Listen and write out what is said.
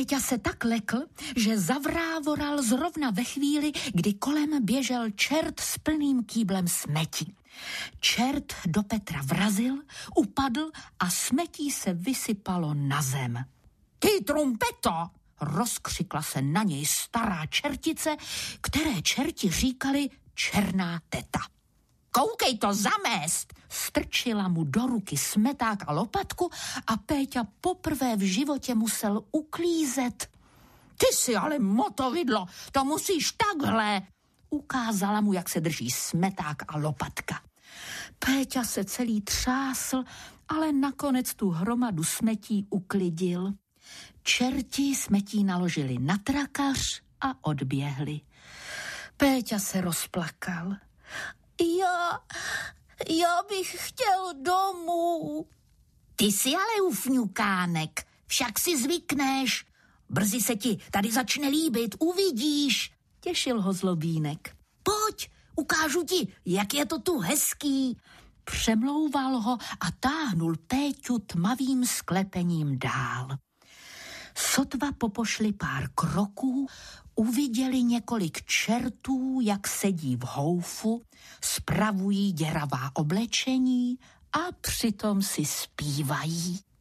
Péťa se tak lekl, že zavrávoral zrovna ve chvíli, kdy kolem běžel čert s plným kýblem smetí. Čert do Petra vrazil, upadl a smetí se vysypalo na zem. Ty trumpeto! Rozkřikla se na něj stará čertice, které čerti říkali černá teta. Koukej to zamést! Strčila mu do ruky smeták a lopatku a Péťa poprvé v životě musel uklízet. Ty jsi ale motovidlo, to musíš takhle! Ukázala mu, jak se drží smeták a lopatka. Péťa se celý třásl, ale nakonec tu hromadu smetí uklidil. Čerti smetí naložili na trakař a odběhli. Péťa se rozplakal. Já bych chtěl domů. Ty jsi ale ufňukánek, však si zvykneš. Brzy se ti tady začne líbit, uvidíš. Těšil ho Zlobínek. Pojď, ukážu ti, jak je to tu hezký. Přemlouval ho a táhnul Péťu tmavým sklepením dál. Sotva popošli pár kroků, uviděli několik čertů, jak sedí v houfu, spravují děravá oblečení a přitom si zpívají.